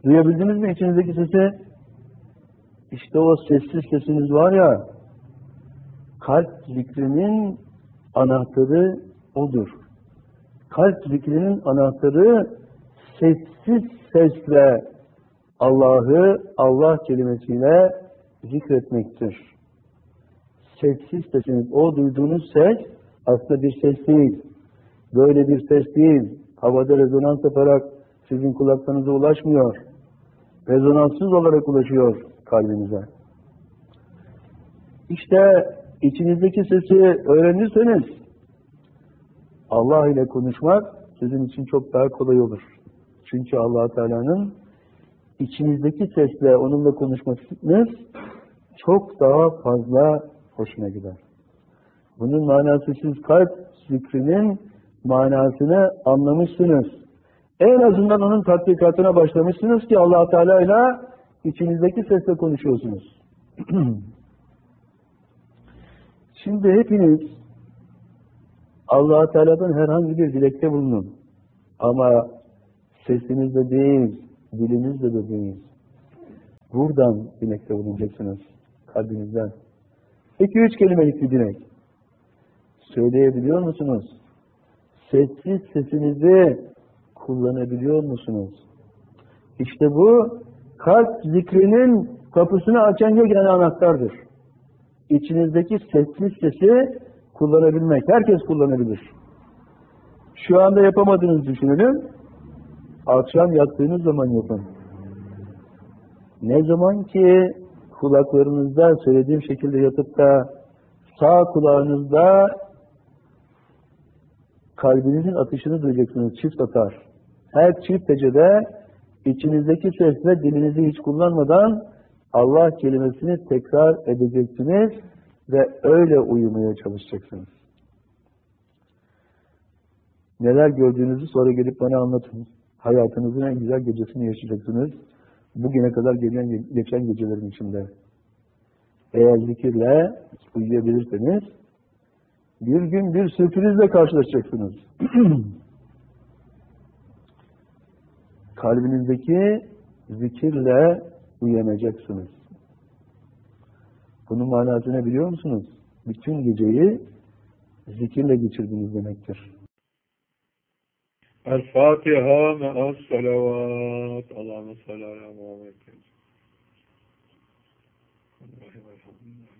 Duyabildiniz mi içinizdeki sesi? İşte o sessiz sesiniz var ya, kalp zikrinin anahtarı odur. Kalp zikrinin anahtarı sessiz sesle Allah'ı Allah kelimesiyle zikretmektir. Sessiz sesiniz, o duyduğunuz ses aslında bir ses değil. Böyle bir ses değil. Havada rezonans yaparak sizin kulaklarınıza ulaşmıyor. Rezonanssız olarak ulaşıyor kalbinize. İşte içinizdeki sesi öğrenirseniz Allah ile konuşmak sizin için çok daha kolay olur. Çünkü Allah Teala'nın içinizdeki sesle onunla konuşmanız çok daha fazla hoşuna gider. Bunun manası, siz kalp zikrinin manasını anlamışsınız. En azından onun tatbikatına başlamışsınız ki Allah Teala ile içinizdeki sesle konuşuyorsunuz. Şimdi hepiniz Allah Teala'dan herhangi bir dilekte bulunun. Ama sesinizle değil, dilinizle de değil. Buradan dilekte bulunacaksınız. Kalbinizden. 2-3 kelimelik bir dilek. Söyleyebiliyor musunuz? Sessiz sesinizi kullanabiliyor musunuz? İşte bu kalp zikrinin kapısını açan yegane anahtardır. İçinizdeki sessiz sesi kullanabilmek. Herkes kullanabilir. Şu anda yapamadığınızı düşünelim. Akşam yattığınız zaman yapın. Ne zaman ki kulaklarınızda söylediğim şekilde yatıp da sağ kulağınızda kalbinizin atışını duyacaksınız. Çift atar. Her çift hecede içinizdeki sesle dilinizi hiç kullanmadan Allah kelimesini tekrar edeceksiniz ve öyle uyumaya çalışacaksınız. Neler gördüğünüzü sonra gelip bana anlatın. Hayatınızın en güzel gecesini yaşayacaksınız. Bugüne kadar geçen gecelerin içinde. Eğer zikirle uyuyabilirseniz bir gün bir sürprizle karşılaşacaksınız. Kalbinizdeki zikirle uyanacaksınız. Bunun manasını biliyor musunuz? Bütün geceyi zikirle geçirdiniz demektir. El-Fatiha me'as-salavat. Allahümme salli ala Muhammed.